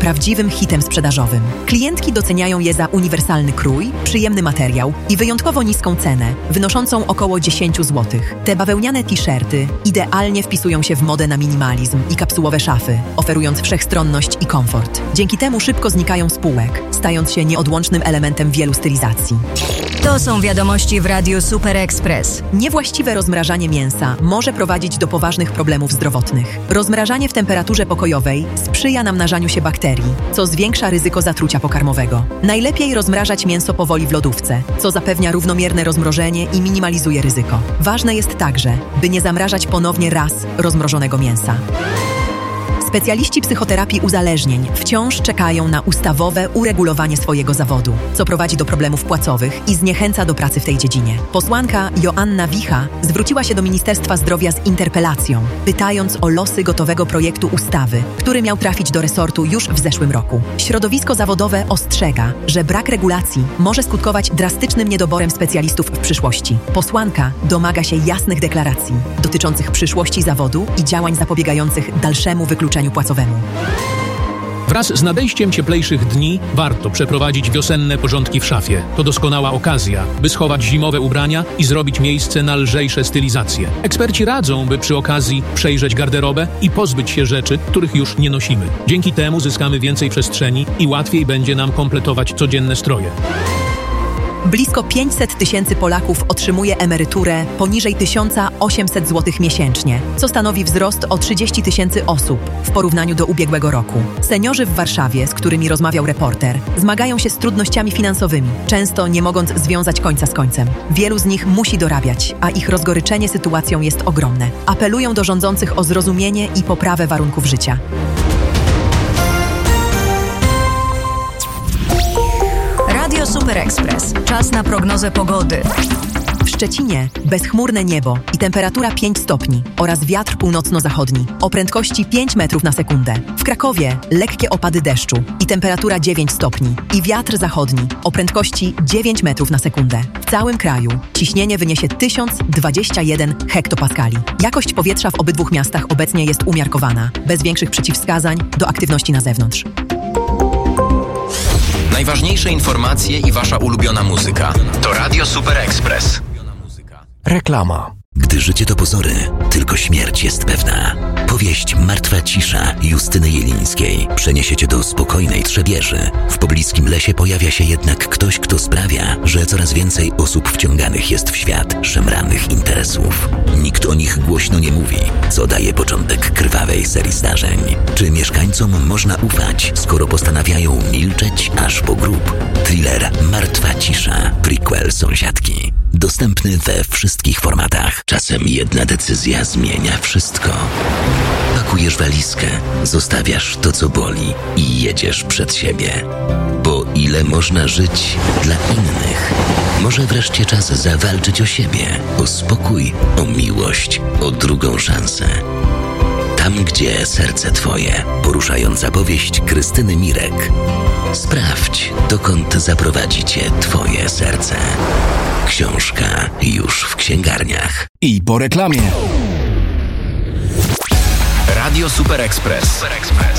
prawdziwym hitem sprzedażowym. Klientki doceniają je za uniwersalny krój, przyjemny materiał i wyjątkowo niską cenę, wynoszącą około 10 zł. Te bawełniane t-shirty idealnie wpisują się w modę na minimalizm i kapsułowe szafy, oferując wszechstronność i komfort. Dzięki temu szybko znikają z półek, stając się nieodłącznym elementem wielu stylizacji. To są wiadomości w Radiu Super Express. Niewłaściwe rozmrażanie mięsa może prowadzić do poważnych problemów zdrowotnych. Rozmrażanie w temperaturze pokojowej sprzyja namnażaniu się bakterii, co zwiększa ryzyko zatrucia pokarmowego. Najlepiej rozmrażać mięso powoli w lodówce, co zapewnia równomierne rozmrożenie i minimalizuje ryzyko. Ważne jest także, by nie zamrażać ponownie raz rozmrożonego mięsa. Specjaliści psychoterapii uzależnień wciąż czekają na ustawowe uregulowanie swojego zawodu, co prowadzi do problemów płacowych i zniechęca do pracy w tej dziedzinie. Posłanka Joanna Wicha zwróciła się do Ministerstwa Zdrowia z interpelacją, pytając o losy gotowego projektu ustawy, który miał trafić do resortu już w zeszłym roku. Środowisko zawodowe ostrzega, że brak regulacji może skutkować drastycznym niedoborem specjalistów w przyszłości. Posłanka domaga się jasnych deklaracji dotyczących przyszłości zawodu i działań zapobiegających dalszemu wykluczeniu płacowemu. Wraz z nadejściem cieplejszych dni warto przeprowadzić wiosenne porządki w szafie. To doskonała okazja, by schować zimowe ubrania i zrobić miejsce na lżejsze stylizacje. Eksperci radzą, by przy okazji przejrzeć garderobę i pozbyć się rzeczy, których już nie nosimy. Dzięki temu zyskamy więcej przestrzeni i łatwiej będzie nam kompletować codzienne stroje. Blisko 500 tysięcy Polaków otrzymuje emeryturę poniżej 1800 zł miesięcznie, co stanowi wzrost o 30 tysięcy osób w porównaniu do ubiegłego roku. Seniorzy w Warszawie, z którymi rozmawiał reporter, zmagają się z trudnościami finansowymi, często nie mogąc związać końca z końcem. Wielu z nich musi dorabiać, a ich rozgoryczenie sytuacją jest ogromne. Apelują do rządzących o zrozumienie i poprawę warunków życia. Radio Super Express. Czas na prognozę pogody. W Szczecinie bezchmurne niebo i temperatura 5 stopni oraz wiatr północno-zachodni o prędkości 5 metrów na sekundę. W Krakowie lekkie opady deszczu i temperatura 9 stopni i wiatr zachodni o prędkości 9 metrów na sekundę. W całym kraju ciśnienie wyniesie 1021 hektopaskali. Jakość powietrza w obydwu miastach obecnie jest umiarkowana, bez większych przeciwwskazań do aktywności na zewnątrz. Najważniejsze informacje i wasza ulubiona muzyka. To Radio Super Express. Reklama. Gdy życie to pozory, tylko śmierć jest pewna. Powieść Martwa cisza Justyny Jelińskiej przeniesie cię do spokojnej Trzebieży. W pobliskim lesie pojawia się jednak ktoś, kto sprawia, że coraz więcej osób wciąganych jest w świat szemranych interesów. Nikt o nich głośno nie mówi, co daje początek krwawej serii zdarzeń. Czy mieszkańcom można ufać, skoro postanawiają milczeć aż po grób? Thriller Martwa cisza, prequel Sąsiadki. Dostępny we wszystkich formatach. Czasem jedna decyzja zmienia wszystko. Pakujesz walizkę, zostawiasz to, co boli i jedziesz przed siebie. Bo ile można żyć dla innych? Może wreszcie czas zawalczyć o siebie, o spokój, o miłość, o drugą szansę. Tam, gdzie serce twoje. Poruszająca powieść Krystyny Mirek. Sprawdź, dokąd zaprowadzi cię twoje serce. Książka już w księgarniach. I po reklamie. Radio Super Express.